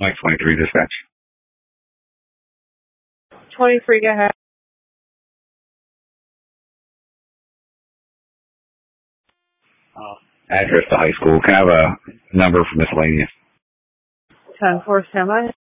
Mike 23 dispatch. 23, go ahead. Address to high school. Can I have a number for miscellaneous? 10-4 semi.